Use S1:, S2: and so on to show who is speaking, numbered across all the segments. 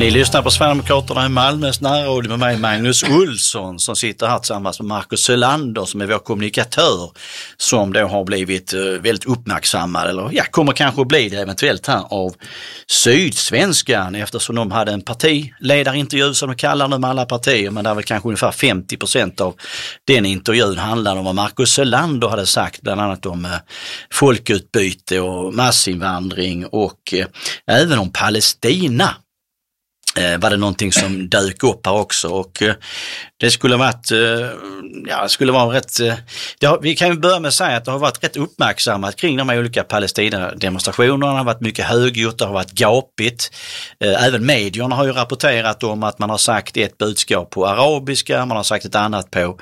S1: Ni lyssnar på Sverigedemokraterna i Malmös närradio med mig, Magnus Olsson, som sitter här tillsammans med Marcus Selander som är vår kommunikatör, som då har blivit väldigt uppmärksammad, eller kommer kanske att bli det eventuellt här, av Sydsvenskan, eftersom de hade en partiledarintervju som de kallar nu med alla partier, men där väl kanske ungefär 50% av den intervjun handlade om vad Marcus Selander hade sagt, bland annat om folkutbyte och massinvandring och även om Palestina. Var det någonting som dök upp här också, och det skulle varit, vi kan ju börja med att säga att det har varit rätt uppmärksammat kring de här olika Palestina-demonstrationerna. Det har varit mycket högljutt, det har varit gapigt. Även medierna har ju rapporterat om att man har sagt ett budskap på arabiska, man har sagt ett annat på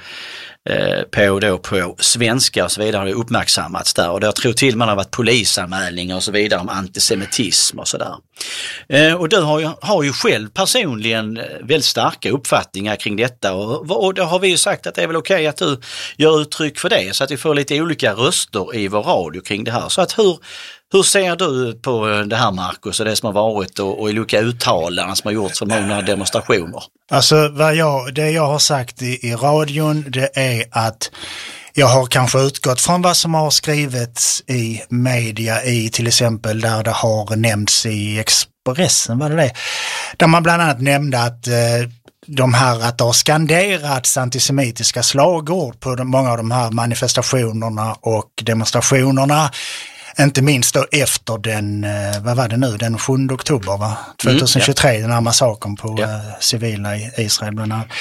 S1: svenska och så vidare, har det uppmärksammats där, och jag tror till man har varit polisanmälningar och så vidare om antisemitism och sådär. Och du har ju själv personligen väldigt starka uppfattningar kring detta, och då har vi ju sagt att det är väl okej att du gör uttryck för det, så att vi får lite olika röster i vår radio kring det här. Så att hur ser du på det här, Marcus, och det som har varit och olika uttalanden som har gjorts från många demonstrationer?
S2: Alltså det jag har sagt i radion, det är att jag har kanske utgått från vad som har skrivits i media, i till exempel där det har nämnts i Expressen, vad det är, där man bland annat nämnde att att det har skanderats antisemitiska slagord på många av de här manifestationerna och demonstrationerna. Inte minst då efter den 7 oktober 2023, den här massakern på civila i Israel bland annat.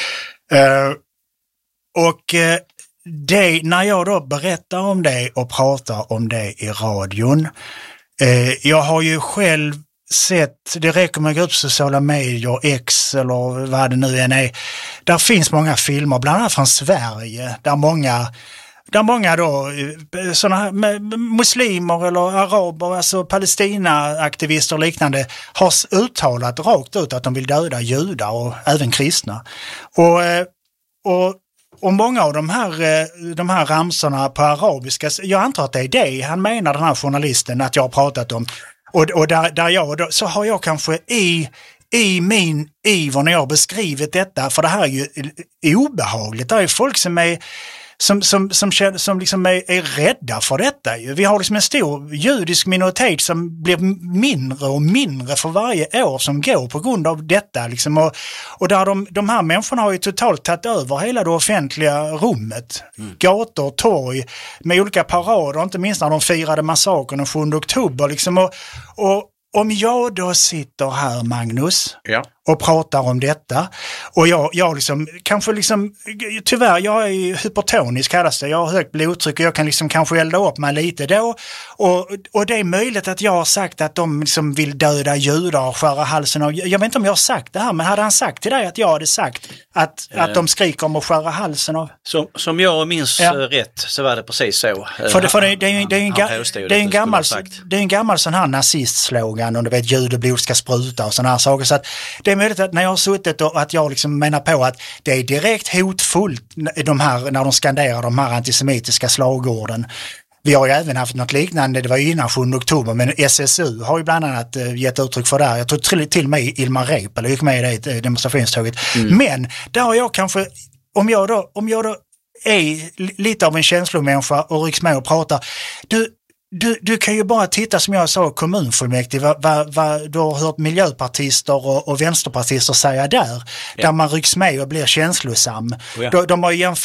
S2: När jag då berättar om det och pratar om det i radion, jag har ju själv sett, det räcker med att gå upp sociala medier, X eller vad det nu än är, där finns många filmer, bland annat från Sverige, där många då sådana muslimer eller araber, alltså Palestina-aktivister och liknande, har uttalat rakt ut att de vill döda judar och även kristna. Och många av de här ramsorna på arabiska, jag antar att det är det han menar, den här journalisten, att jag har pratat om. Och där så har jag kanske i min iver när jag har beskrivit detta, för det här är ju obehagligt. Det är folk som är liksom är rädda för detta. Vi har liksom en stor judisk minoritet som blir mindre och mindre för varje år som går på grund av detta. Liksom. Och där de här människorna har ju totalt tagit över hela det offentliga rummet. Gator, torg, med olika parader, inte minst när de firade massakern den 7 oktober. Liksom. Och om jag då sitter här, Magnus, och pratar om detta, och jag liksom, kanske liksom, tyvärr, jag är hypertonisk kallas det, jag har högt blodtryck och jag kan liksom kanske elda upp mig lite då, och det är möjligt att jag har sagt att de liksom vill döda judar och skära halsen av, jag vet inte om jag har sagt det här, men hade han sagt till dig att jag hade sagt att de skriker om att skära halsen av?
S1: Som jag minns rätt så var det precis så.
S2: Det är en gammal sån här nazistslogan, och du vet, judeblod ska spruta och såna här saker, så att det är möjligt att när jag har suttit och att jag liksom menar på att det är direkt hotfullt när de skanderar de här antisemitiska slagorden. Vi har ju även haft något liknande, det var ju innan 7 oktober, men SSU har ju bland annat gett uttryck för det här. Jag tror till och med Ilmar Reepalu gick med i det demonstrationståget. Men där har jag kanske, om jag då är lite av en känslomänniska och rycks med och pratar, du kan ju bara titta, som jag sa, kommunfullmäktige, vad du har hört miljöpartister och vänsterpartister säga där man rycks med och blir känslosam. De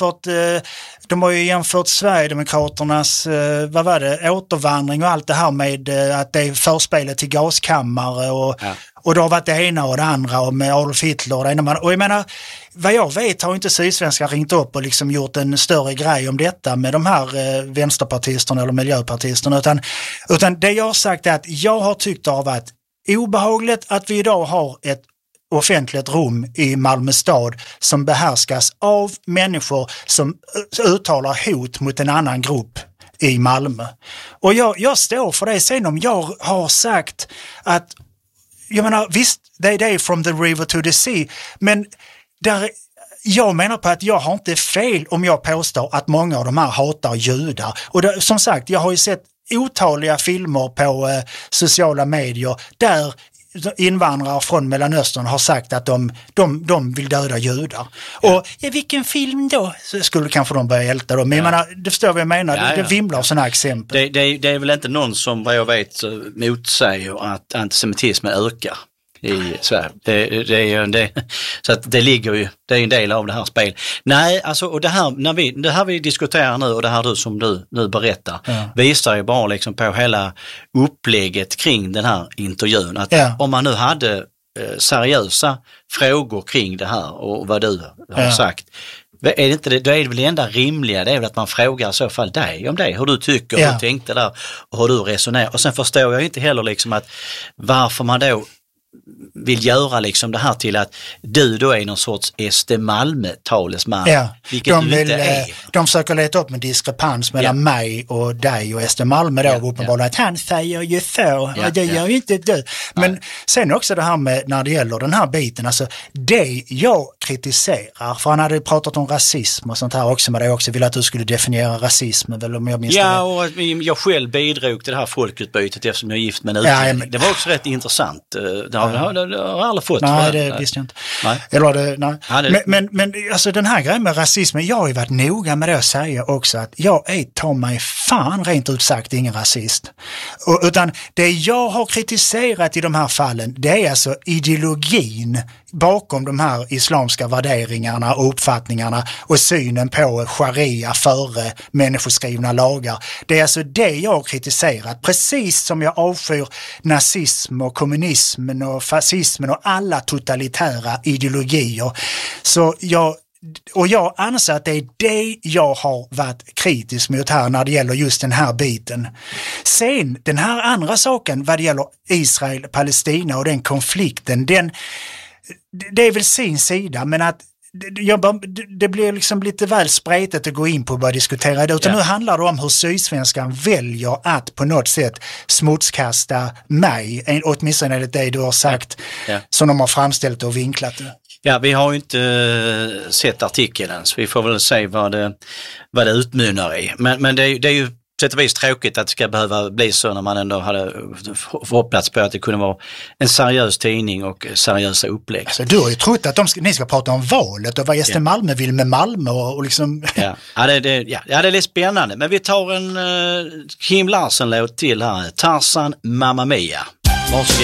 S2: har ju jämfört Sverigedemokraternas återvandring och allt det här med att det är förspelet till gaskammare och det har varit det ena och det andra, och med Adolf Hitler och det ena. Och jag menar, vad jag vet har inte Sydsvenskan ringt upp och liksom gjort en större grej om detta med de här vänsterpartisterna eller miljöpartisterna, utan det jag har sagt är att jag har tyckt det har varit obehagligt att vi idag har ett offentligt rum i Malmö stad som behärskas av människor som uttalar hot mot en annan grupp i Malmö. Och jag står för det. Sen om jag har sagt att, jag menar, visst, det är from the river to the sea, men jag menar på att jag har inte fel om jag påstår att många av de här hatar judar. Och som sagt, jag har ju sett otaliga filmer på sociala medier där invandrare från Mellanöstern har sagt att de vill döda judar. Ja. Och vilken film då? Så skulle kanske de börja älta då. Men jag menar, det förstår vad jag menar. Det vimlar av sådana här exempel.
S1: Det är väl inte någon som, vad jag vet, motsäger att antisemitismen ökar i Sverige. Så att det ligger ju, det är en del av det här spelet. Nej, alltså, och det här vi diskuterar nu och det här du nu berättar visar ju bara liksom på hela upplägget kring den här intervjun. Att om man nu hade seriösa frågor kring det här och vad du har sagt, är det inte det, då är det väl det enda rimliga, det är väl att man frågar i så fall dig om det, hur du tycker, hur du tänkte där och hur du resonerar. Och sen förstår jag inte heller liksom att varför man då vill göra liksom det här till att du då är någon sorts SD Malmö-talesman.
S2: Ja,
S1: vilket du inte är.
S2: De försöker leta upp en diskrepans mellan mig och dig och SD Malmö då, uppenbarligen att han säger ju så, och det gör ju inte du. Men sen också det här med, när det gäller den här biten, alltså det jag kritiserar, för han hade pratat om rasism och sånt här också, men det också vill att du skulle definiera rasismen, väl, om jag minns det.
S1: Ja, och jag själv bidrog till det här folkutbytet eftersom jag är gift med en utlänning. Det var också rätt intressant. Det har alla fått.
S2: Nej, det visste jag inte. Nej. Eller nej. Ja, men alltså den här grejen med rasismen, jag har ju varit noga med det att säga också att jag är ta mig fan rent ut sagt ingen rasist. Utan det jag har kritiserat i de här fallen, det är alltså ideologin bakom de här islamska värderingarna och uppfattningarna och synen på sharia före människoskrivna lagar. Det är alltså det jag har kritiserat, precis som jag avskyr nazism och kommunismen och fascismen och alla totalitära ideologier. Så jag anser att det är det jag har varit kritisk mot här när det gäller just den här biten. Sen den här andra saken vad det gäller Israel-Palestina och den konflikten, det är väl sin sida, men att det blir liksom lite väl spretigt att gå in på och börja diskutera det. Utan nu handlar det om hur Sydsvenskan väljer att på något sätt smutskasta mig, åtminstone är det det du har sagt, som de har framställt och vinklat det.
S1: Ja, vi har ju inte sett artikeln ens. Vi får väl se vad det utmynnar i. Men det är ju sätt och vis tråkigt att det ska behöva bli så när man ändå hade hoppats på att det kunde vara en seriös tidning och seriösa upplägg.
S2: Alltså, du har ju trott att ni ska prata om valet och vad SD Malmö vill med Malmö och liksom...
S1: Ja, det är lite spännande. Men vi tar en Kim Larsen-låt till här. Tarzan Mamma Mia. Varsågod.